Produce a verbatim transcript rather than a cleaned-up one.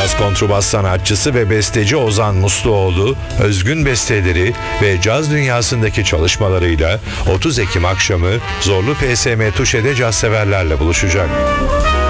Caz kontrbas sanatçısı ve besteci Ozan Musluoğlu, özgün besteleri ve caz dünyasındaki çalışmalarıyla otuz Ekim akşamı Zorlu P S M Tuşe'de caz severlerle buluşacak.